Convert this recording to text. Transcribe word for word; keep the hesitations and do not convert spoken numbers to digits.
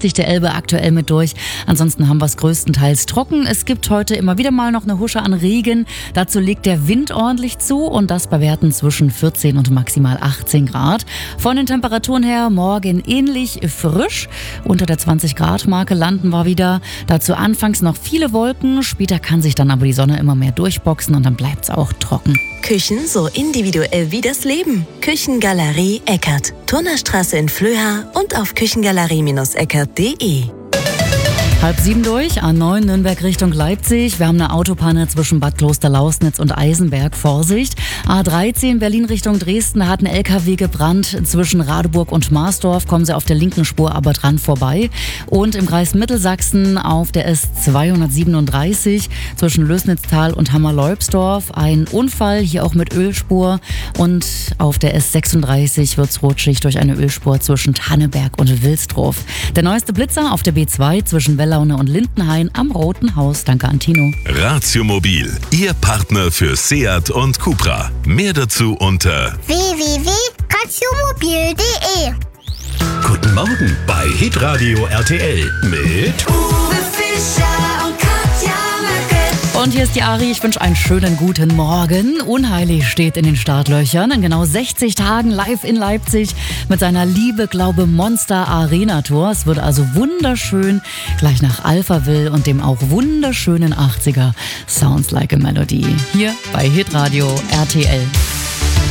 sich der Elbe aktuell mit durch. Ansonsten haben wir es größtenteils trocken. Es gibt heute immer wieder mal noch eine Husche an Regen. Dazu legt der Wind ordentlich zu und das bei Werten zwischen vierzehn und maximal achtzehn Grad. Von den Temperaturen her morgen ähnlich frisch. Unter der zwanzig Grad Marke landen wir wieder. Dazu anfangs noch viele Wolken. Später kann sich dann aber die Sonne immer mehr durchboxen und dann bleibt es auch trocken. Küchen so individuell wie das Leben. Küchengalerie Eckert. Turnerstraße in Flöha und auf küchengalerie eckert punkt de. Halb sieben durch, A neun Nürnberg Richtung Leipzig. Wir haben eine Autopanne zwischen Bad Klosterlausnitz und Eisenberg. Vorsicht. A dreizehn Berlin Richtung Dresden hat ein L K W gebrannt. Zwischen Radeburg und Marsdorf kommen Sie auf der linken Spur aber dran vorbei. Und im Kreis Mittelsachsen auf der S zweihundertsiebenunddreißig zwischen Lößnitztal und Hammerleubsdorf ein Unfall, hier auch mit Ölspur. Und auf der S sechsunddreißig wird's rutschig durch eine Ölspur zwischen Tanneberg und Wilsdorf. Der neueste Blitzer auf der B zwei zwischen Wellaune und Lindenhain am Roten Haus. Danke an Tino. Ratio Mobil, Ihr Partner für Seat und Cupra. Mehr dazu unter w w w punkt ratiomobil punkt de. Guten Morgen bei Hitradio R T L mit Uwe Fischer und Katja Möcke. Und hier ist die Ari. Ich wünsche einen schönen guten Morgen. Unheilig steht in den Startlöchern. In genau sechzig Tagen live in Leipzig mit seiner Liebe, Glaube, Monster Arena Tour. Es wird also wunderschön. Gleich nach Alphaville und dem auch wunderschönen achtziger Sounds Like a Melody. Hier bei Hitradio R T L.